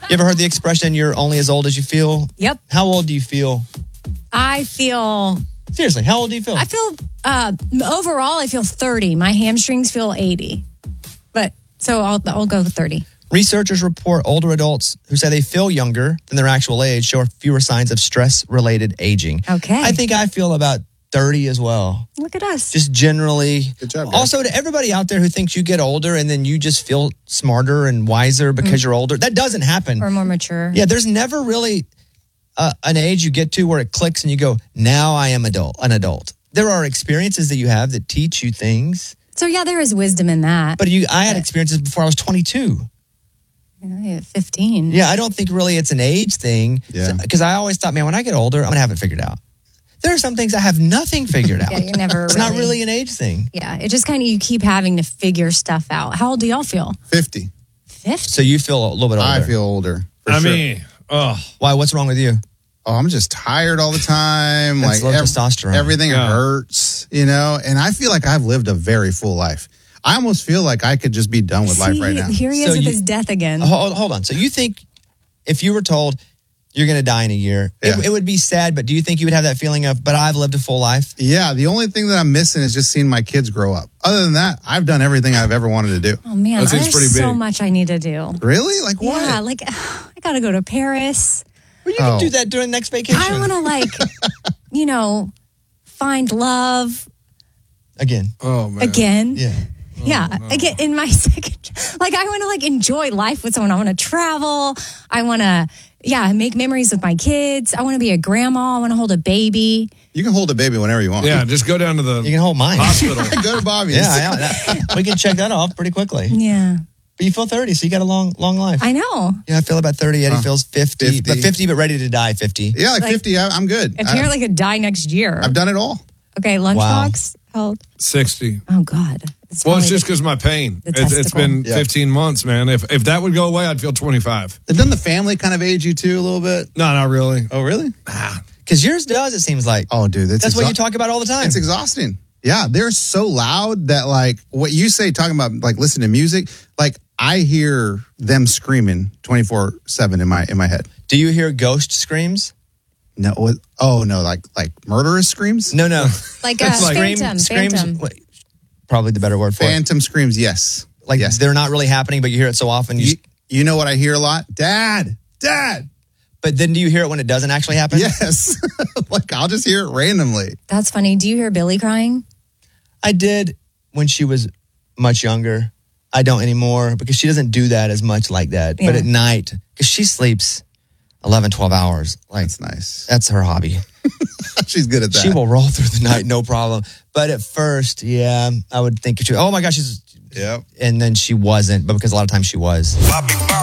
You ever heard the expression, you're only as old as you feel? Yep. How old do you feel? I feel... Seriously, how old do you feel? I feel, overall, I feel 30. My hamstrings feel 80. But, so I'll go with 30. Researchers report older adults who say they feel younger than their actual age show fewer signs of stress-related aging. Okay. I think I feel about 30 as well. Look at us. Just generally. Good job, guys. Also, to everybody out there who thinks you get older and then you just feel smarter and wiser because you're older, that doesn't happen. Or more mature. Yeah, there's never really an age you get to where it clicks and you go, now I am an adult. There are experiences that you have that teach you things. So, yeah, there is wisdom in that. But I had experiences before I was 22. Yeah, 15. Yeah, I don't think really it's an age thing. Yeah. Because I always thought, man, when I get older, I'm going to have it figured out. There are some things I have nothing figured out. Yeah, you're never It's not really an age thing. Yeah, it just kind of, you keep having to figure stuff out. How old do y'all feel? 50. 50? So you feel a little bit older. I feel older. For sure. Why? What's wrong with you? Oh, I'm just tired all the time. That's low testosterone. Everything hurts, and I feel like I've lived a very full life. I almost feel like I could just be done with life right now. Here he is with his death again. Hold on. So you think if you were told you're going to die in a year, it would be sad, but do you think you would have that feeling of, but I've lived a full life? Yeah, the only thing that I'm missing is just seeing my kids grow up. Other than that, I've done everything I've ever wanted to do. Oh, man, there's so much I need to do. Really? Like what? Yeah, like I got to go to Paris. Well, you can do that during next vacation. I want to, find love. Again. Oh, man. Again. Yeah. Yeah, again, in my second, I want to enjoy life with someone. I want to travel. I want to, make memories with my kids. I want to be a grandma. I want to hold a baby. You can hold a baby whenever you want. Yeah, just go down to the You can hold mine. hospital. Go to Bobby's. We can check that off pretty quickly. Yeah. But you feel 30, so you got a long life. I know. Yeah, I feel about 30. Eddie feels 50. 50. But ready to die 50. Yeah, like 50, I'm good. Apparently, I could die next year. I've done it all. Okay, lunchbox. How old? 60. Oh, God. It's just because my pain. the It's been Yeah. 15 months, man. If that would go away, I'd feel 25. Doesn't the family kind of age you too a little bit? No, not really. Oh, really? Because yours does, it seems like. Oh, dude. That's what you talk about all the time. It's exhausting. Yeah, they're so loud that what you say talking about listening to music, I hear them screaming 24/7 in my head. Do you hear ghost screams? No, like murderous screams? No. Like Phantom. Probably the better word for it. Phantom screams, yes. Yes. They're not really happening, but you hear it so often. You know what I hear a lot? Dad. But then do you hear it when it doesn't actually happen? Yes. I'll just hear it randomly. That's funny. Do you hear Billy crying? I did when she was much younger. I don't anymore because she doesn't do that as much like that. Yeah. But at night, because she sleeps 11, 12 hours. That's nice. That's her hobby. She's good at that. She will roll through the night, no problem. But at first, I would think, oh my gosh, Yep. and then she wasn't, but because a lot of times she was. Bobby